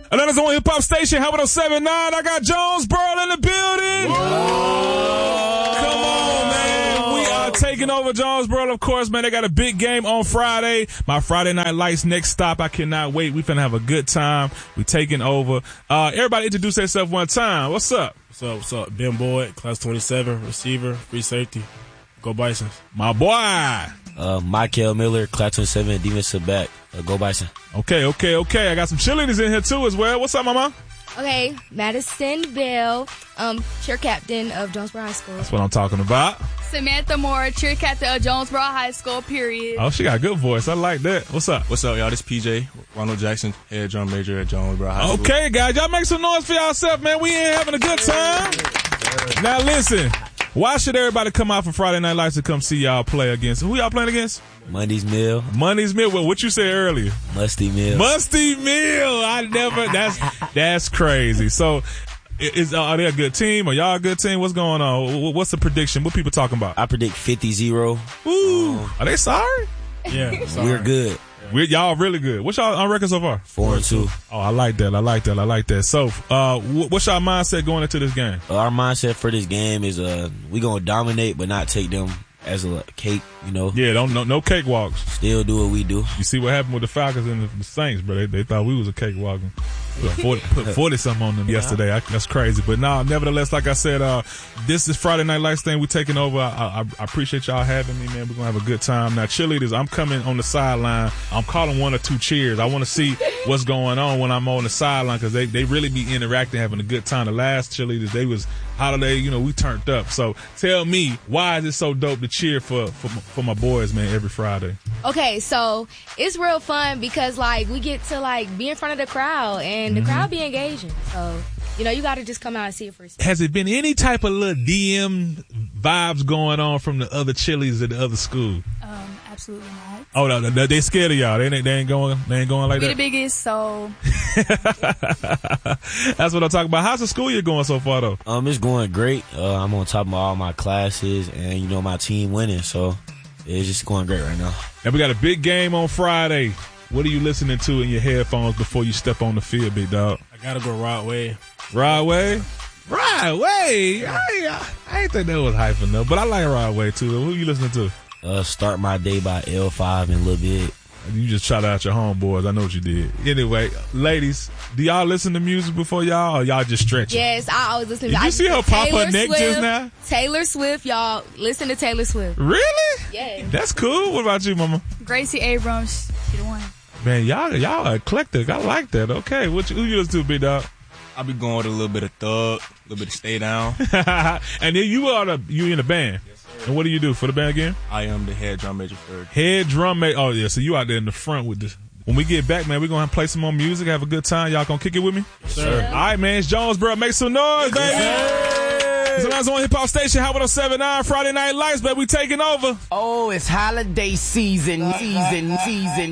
Atlanta's only hip-hop station, Hot 107.9. I got Jonesboro in the building. Come on, man. We are taking over Jonesboro, of course, man. They got a big game on Friday. My Friday Night Lights next stop. I cannot wait. We finna have a good time. We taking over. Everybody introduce themselves one time. What's up? What's up? Ben Boyd, class 27, receiver, free safety. Go Bison. My boy. Michael Miller, class 27, defensive back. Go Bison. Okay. I got some cheerleaders in here too as well. What's up, mama? Okay, Madison Bell, cheer captain of Jonesboro High School. That's what I'm talking about. Samantha Moore, cheer captain of Jonesboro High School, period. Oh, she got a good voice. I like that. What's up? What's up, y'all? This PJ, Ronald Jackson, head drum major at Jonesboro High School. Okay, guys, y'all make some noise for yourself, man. We in having a good time. Now, listen. Why should everybody come out for Friday Night Lights to come see y'all play against? Who y'all playing against? Money's Mill. Money's Mill. Well, what you said earlier? Musty Mill. Musty Mill. That's crazy. So, are they a good team? Are y'all a good team? What's going on? What's the prediction? What people talking about? I predict 50-0. Ooh. Are they sorry? Yeah. We're good. Y'all really good. What's y'all on record so far? 4-2. Oh, I like that. So, what's y'all mindset going into this game? Our mindset for this game is we gonna dominate, but not take them as a cake. You know. Yeah, no cakewalks. Still do what we do. You see what happened with the Falcons and the Saints, bro? They thought we was a cakewalk. Put 40-something on them yesterday. That's crazy. But no, nevertheless, like I said, this is Friday Night Lights thing. We're taking over. I appreciate y'all having me, man. We're going to have a good time. Now, cheerleaders, I'm coming on the sideline. I'm calling one or two cheers. I want to see what's going on when I'm on the sideline because they really be interacting, having a good time. The last cheerleaders, they was holiday, we turned up. So tell me, why is it so dope to cheer for my boys, man, every Friday? Okay, so it's real fun because, we get to, be in front of the crowd and the crowd be engaging. So, you got to just come out and see it for yourself. Has it been any type of little DM vibes going on from the other cheerleaders at the other school? Absolutely not. Oh, no, they scared of y'all. They ain't going like We that. the biggest, so. That's what I'm talking about. How's the school year going so far, though? It's going great. I'm on top of all my classes, and my team winning, so it's just going great right now. And we got a big game on Friday. What are you listening to in your headphones before you step on the field, big dog? I gotta go Rod Way. Rod Way? Rod Way? I ain't think that was hype enough, but I like Rod Way too. Who you listening to? Start My Day by L5 and Lil Big. You just shout out your homeboys. I know what you did. Anyway, ladies, do y'all listen to music before y'all, or y'all just stretching? Yes, I always listen to music. Did you see her pop her neck Swift, just now? Taylor Swift, y'all. Listen to Taylor Swift. Really? Yes. That's cool. What about you, mama? Gracie Abrams, she the one. Man, y'all are eclectic. I like that. Okay, who you listen to, big dog? I be going with a little bit of Thug, a little bit of Stay Down. And then you in the band. Yes, sir. And what do you do for the band again? I am the head drum major for Head drum major. Oh, yeah. So you out there in the front with this. When we get back, man, we're going to play some more music, have a good time. Y'all going to kick it with me? Yes, sir. All right, man. It's Jonesboro. Make some noise, baby. It's Atlanta's only hip-hop station, Hot 107.9, Friday Night Lights, baby. We taking over. Oh, it's holiday season.